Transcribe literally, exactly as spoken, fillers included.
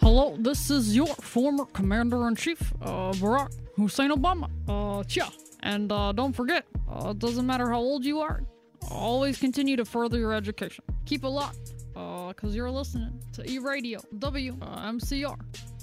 Hello, this is your former Commander-in-Chief, uh, Barack Hussein Obama. Uh, yeah. And, uh, don't forget, uh, it doesn't matter how old you are, always continue to further your education. Keep it locked, uh, cause you're listening to E-Radio, W M C R.